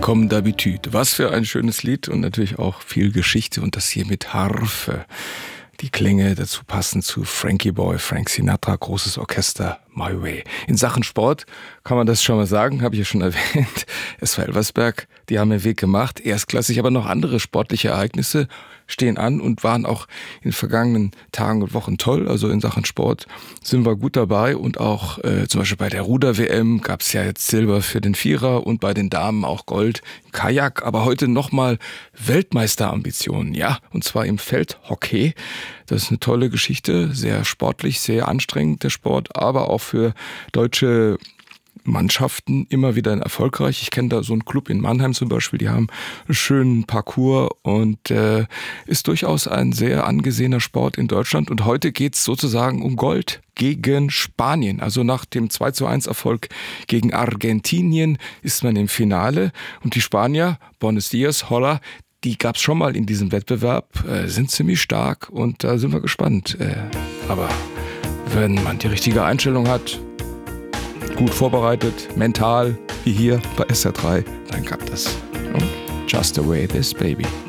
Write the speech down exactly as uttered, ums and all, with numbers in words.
Comme d'habitude. Was für ein schönes Lied und natürlich auch viel Geschichte und das hier mit Harfe. Die Klänge dazu passen zu Frankie Boy, Frank Sinatra, großes Orchester, My Way. In Sachen Sport kann man das schon mal sagen, habe ich ja schon erwähnt. S V Elversberg, die haben den Weg gemacht, erstklassig, aber noch andere sportliche Ereignisse stehen an und waren auch in den vergangenen Tagen und Wochen toll. Also in Sachen Sport sind wir gut dabei und auch äh, zum Beispiel bei der Ruder-W M gab es ja jetzt Silber für den Vierer und bei den Damen auch Gold im Kajak, aber heute nochmal Weltmeisterambitionen, ja, und zwar im Feldhockey. Das ist eine tolle Geschichte, sehr sportlich, sehr anstrengend der Sport, aber auch für deutsche Mannschaften immer wieder erfolgreich. Ich kenne da so einen Club in Mannheim zum Beispiel, die haben einen schönen Parcours und äh, ist durchaus ein sehr angesehener Sport in Deutschland. Und heute geht es sozusagen um Gold gegen Spanien. Also nach dem zwei zu eins Erfolg gegen Argentinien ist man im Finale und die Spanier, Buenos Dias, Hola, die gab es schon mal in diesem Wettbewerb, äh, sind ziemlich stark und da sind wir gespannt. Äh, aber wenn man die richtige Einstellung hat, gut vorbereitet, mental, wie hier bei S R drei, dann klappt das. Just the way it is, baby.